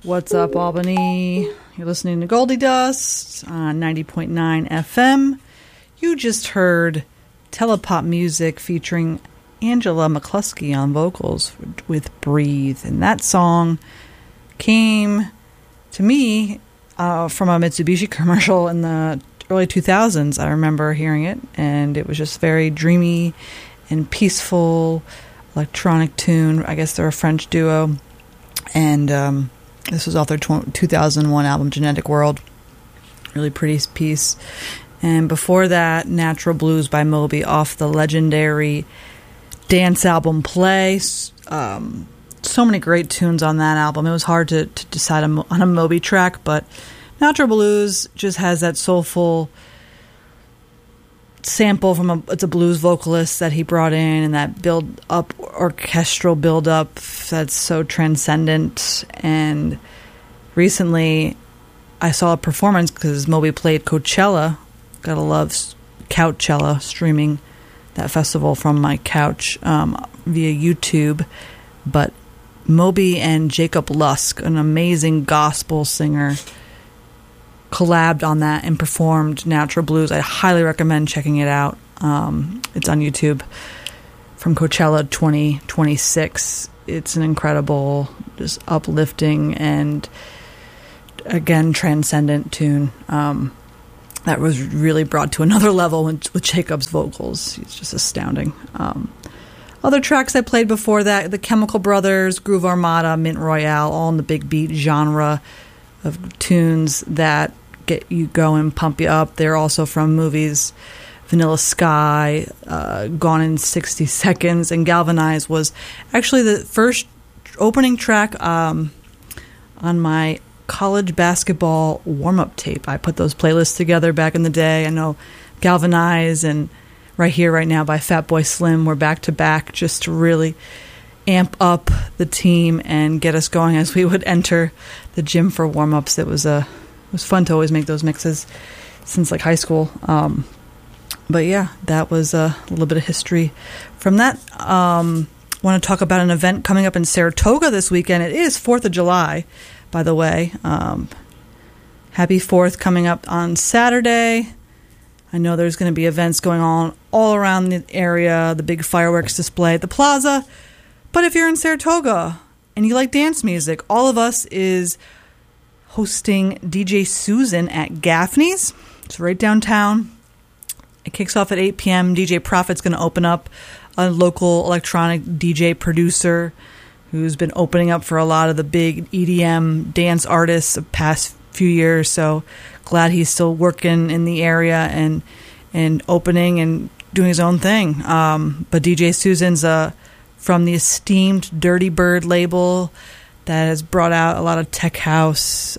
What's up, Albany? You're listening to Goldie Dust on 90.9 FM. You just heard Telepop Music featuring Angela McCluskey on vocals with Breathe. And that song came to me from a Mitsubishi commercial in the early 2000s. I remember hearing it, and it was just very dreamy and peaceful electronic tune. I guess they're a French duo. And this was off their 2001 album, Genetic World. Really pretty piece. And before that, Natural Blues by Moby off the legendary dance album Play. So many great tunes on that album. It was hard to decide on a Moby track, but Natural Blues just has that soulful sample from it's a blues vocalist that he brought in, and that orchestral build up that's so transcendent. And recently I saw a performance because Moby played Coachella. Gotta love Couchella, streaming that festival from my couch via YouTube. But Moby and Jacob Lusk, an amazing gospel singer, collabed on that and performed Natural Blues. I highly recommend checking it out. It's on YouTube from Coachella 2026. It's an incredible, just uplifting and, again, transcendent tune that was really brought to another level with Jacob's vocals. He's just astounding. Other tracks I played before that, The Chemical Brothers, Groove Armada, Mint Royale, all in the big beat genre of tunes that get you going, pump you up. They're also from movies Vanilla Sky, Gone in 60 Seconds, and Galvanize was actually the first opening track on my college basketball warm-up tape. I put those playlists together back in the day. I know Galvanize and Right Here, Right Now by Fatboy Slim were back-to-back just to really amp up the team and get us going as we would enter the gym for warm-ups. It was fun to always make those mixes since like high school. But yeah, that was a little bit of history from that. Want to talk about an event coming up in Saratoga this weekend. It is 4th of July, by the way. Happy 4th coming up on Saturday. I know there's going to be events going on all around the area, the big fireworks display at the plaza. But if you're in Saratoga and you like dance music, All of Us is hosting DJ Susan at Gaffney's. It's right downtown. It kicks off at 8 p.m. DJ Prophet's going to open up, a local electronic DJ producer who's been opening up for a lot of the big EDM dance artists the past few years. So glad he's still working in the area and opening and doing his own thing. But DJ Susan's from the esteemed Dirty Bird label that has brought out a lot of tech house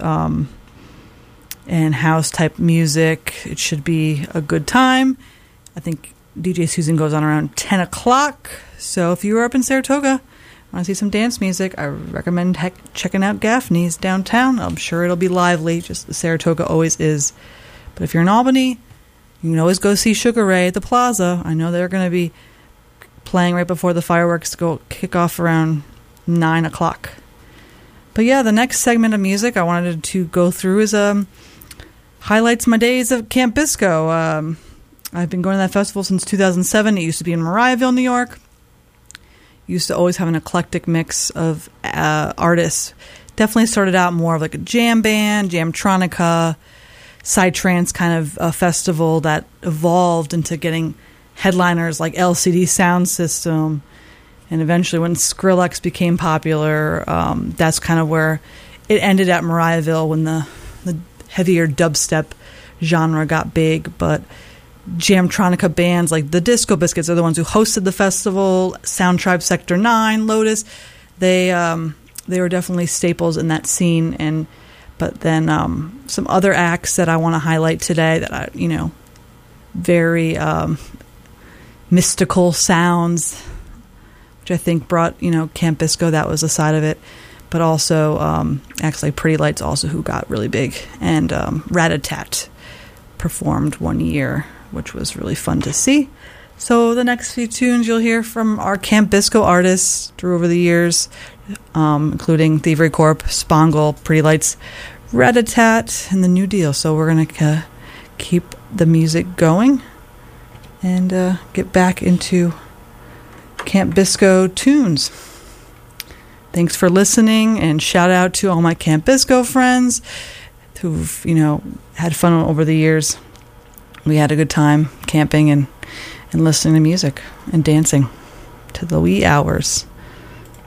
and house type music. It should be a good time. I think DJ Susan goes on around 10 o'clock. So if you were up in Saratoga, want to see some dance music, I recommend checking out Gaffney's downtown. I'm sure it'll be lively, just the Saratoga always is. But if you're in Albany, you can always go see Sugar Ray at the Plaza. I know they're going to be playing right before the fireworks kick off around 9 o'clock. But yeah, the next segment of music I wanted to go through is highlights my days of Camp Bisco. I've been going to that festival since 2007. It used to be in Mariahville, New York. Used to always have an eclectic mix of artists. Definitely started out more of like a jam band, Jamtronica, Psytrance kind of a festival that evolved into getting headliners like LCD Sound System. And eventually when Skrillex became popular, that's kind of where it ended at Mariahville when the heavier dubstep genre got big. But Jamtronica bands like the Disco Biscuits are the ones who hosted the festival. Sound Tribe Sector 9, Lotus, they were definitely staples in that scene. But then some other acts that I want to highlight today that very mystical sounds, which I think brought Camp Bisco. That was a side of it. But also acts like Pretty Lights also who got really big, and Rat-a-tat performed one year, which was really fun to see. So the next few tunes you'll hear from our Camp Bisco artists through over the years, including Thievery Corp, Spangle, Pretty Lights, Rat-a-Tat, and the New Deal. So we're going to keep the music going and get back into Camp Bisco tunes. Thanks for listening, and shout out to all my Camp Bisco friends who've, had fun over the years. We had a good time camping and listening to music and dancing to the wee hours.